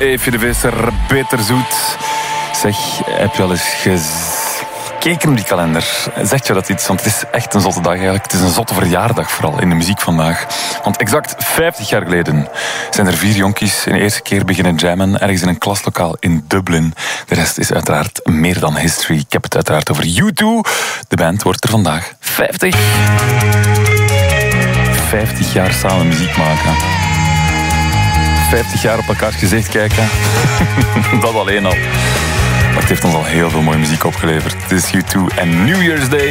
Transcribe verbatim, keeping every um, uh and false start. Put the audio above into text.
Eefje de Visser, Beter Zoet. Zeg, heb je al eens gekeken op die kalender? Zegt je dat iets? Want het is echt een zotte dag eigenlijk. Het is een zotte verjaardag vooral in de muziek vandaag. Want exact vijftig jaar geleden zijn er vier jonkies in de eerste keer beginnen jammen ergens in een klaslokaal in Dublin. De rest is uiteraard meer dan history. Ik heb het uiteraard over U twee. De band wordt er vandaag vijftig. vijftig jaar samen muziek maken. vijftig jaar op elkaars gezicht kijken. Dat alleen al. Maar het heeft ons al heel veel mooie muziek opgeleverd. Het is U twee en New Year's Day.